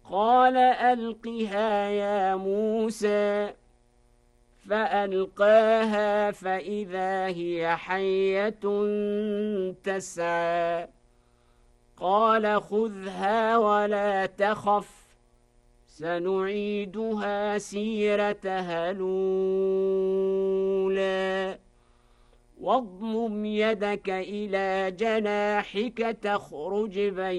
قال ألقها يا موسى فألقاها فإذا هي حية تسعى قال خذها ولا تخف سنعيدها سيرتها الأولى واضمم يدك إلى جناحك تخرج